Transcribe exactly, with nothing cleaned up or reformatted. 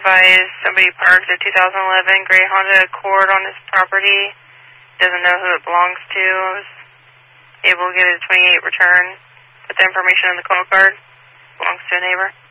advised somebody parked a two thousand eleven gray Honda Accord on his property. Doesn't know who it belongs to. I was able to get a twenty-eight return. Put the information on the call card. Belongs to a neighbor.